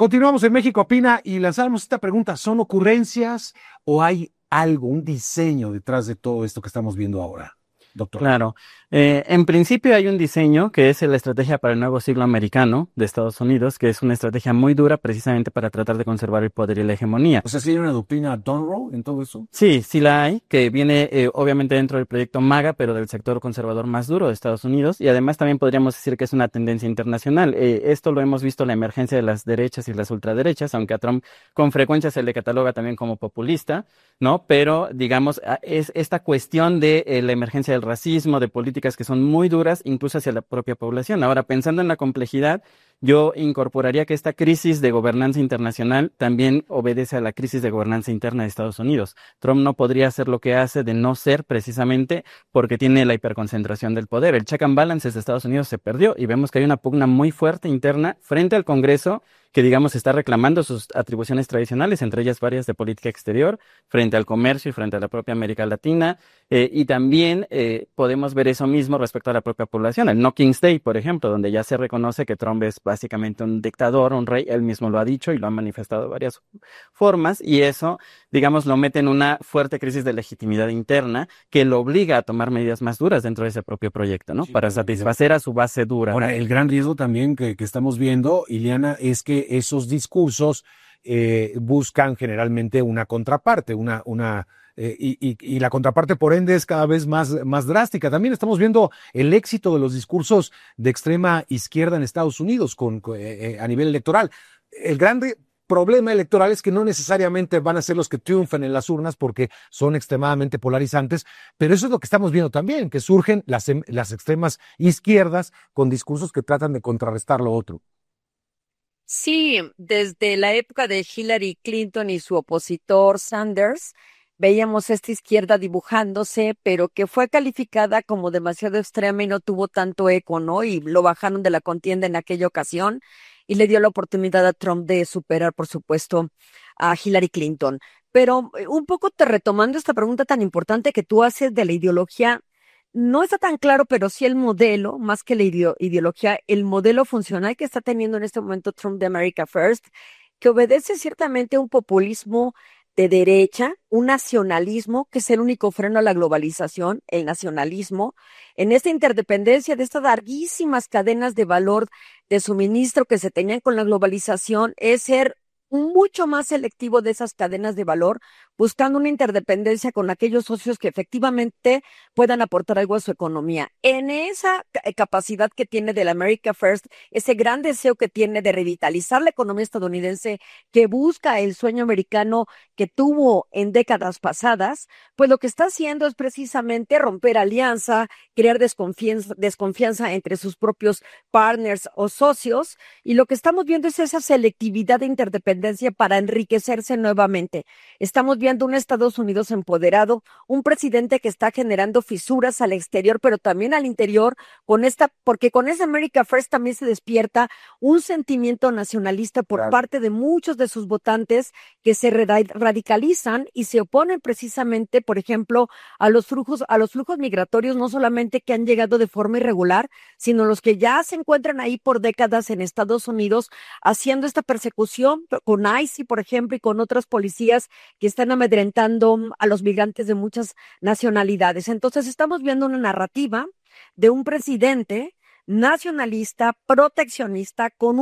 Continuamos en México Opina y lanzamos esta pregunta. ¿Son ocurrencias o hay algo, un diseño detrás de todo esto que estamos viendo ahora, doctor? Claro. En principio hay un diseño que es la estrategia para el nuevo siglo americano de Estados Unidos, que es una estrategia muy dura precisamente para tratar de conservar el poder y la hegemonía. O sea, ¿sí hay una doctrina Monroe en todo eso? Sí, sí la hay, que viene obviamente dentro del proyecto MAGA, pero del sector conservador más duro de Estados Unidos, y además también podríamos decir que es una tendencia internacional. Esto lo hemos visto en la emergencia de las derechas y las ultraderechas, aunque a Trump con frecuencia se le cataloga también como populista, ¿no? Pero digamos, es esta cuestión de la emergencia del racismo, de políticas que son muy duras, incluso hacia la propia población. Ahora, pensando en la complejidad, yo incorporaría que esta crisis de gobernanza internacional también obedece a la crisis de gobernanza interna de Estados Unidos. Trump no podría hacer lo que hace de no ser precisamente porque tiene la hiperconcentración del poder. El check and balances de Estados Unidos se perdió y vemos que hay una pugna muy fuerte interna frente al Congreso que, digamos, está reclamando sus atribuciones tradicionales, entre ellas varias de política exterior, frente al comercio y frente a la propia América Latina. Y también podemos ver eso mismo respecto a la propia población. El No King's Day, por ejemplo, donde ya se reconoce que Trump es básicamente un dictador, un rey, él mismo lo ha dicho y lo ha manifestado de varias formas, y eso, digamos, lo mete en una fuerte crisis de legitimidad interna que lo obliga a tomar medidas más duras dentro de ese propio proyecto, ¿no? Sí, Para satisfacer a su base dura. ahora, el gran riesgo también que estamos viendo, Ileana, es que esos discursos buscan generalmente una contraparte, y la contraparte, por ende, es cada vez más drástica. También estamos viendo el éxito de los discursos de extrema izquierda en Estados Unidos a nivel electoral. El grande problema electoral es que no necesariamente van a ser los que triunfen en las urnas porque son extremadamente polarizantes, pero eso es lo que estamos viendo también, que surgen las extremas izquierdas con discursos que tratan de contrarrestar lo otro. Sí, desde la época de Hillary Clinton y su opositor Sanders, veíamos esta izquierda dibujándose, pero que fue calificada como demasiado extrema y no tuvo tanto eco, ¿no? Y lo bajaron de la contienda en aquella ocasión y le dio la oportunidad a Trump de superar, por supuesto, a Hillary Clinton. Pero un poco te retomando esta pregunta tan importante que tú haces de la ideología, no está tan claro, pero sí el modelo, más que la ideología, el modelo funcional que está teniendo en este momento Trump de America First, que obedece ciertamente a un populismo de derecha, un nacionalismo que es el único freno a la globalización, el nacionalismo, en esta interdependencia de estas larguísimas cadenas de valor de suministro que se tenían con la globalización, es ser mucho más selectivo de esas cadenas de valor, buscando una interdependencia con aquellos socios que efectivamente puedan aportar algo a su economía. En esa capacidad que tiene del America First, ese gran deseo que tiene de revitalizar la economía estadounidense, que busca el sueño americano que tuvo en décadas pasadas, pues lo que está haciendo es precisamente romper alianza, crear desconfianza entre sus propios partners o socios, y lo que estamos viendo es esa selectividad de interdependencia para enriquecerse nuevamente. Estamos viendo un Estados Unidos empoderado, un presidente que está generando fisuras al exterior, pero también al interior, porque con esa America First también se despierta un sentimiento nacionalista por Claro. parte de muchos de sus votantes que se radicalizan y se oponen precisamente, por ejemplo, a los flujos migratorios, no solamente que han llegado de forma irregular, sino los que ya se encuentran ahí por décadas en Estados Unidos haciendo esta persecución con ICE, por ejemplo, y con otras policías que están amedrentando a los migrantes de muchas nacionalidades. Entonces, estamos viendo una narrativa de un presidente nacionalista, proteccionista, con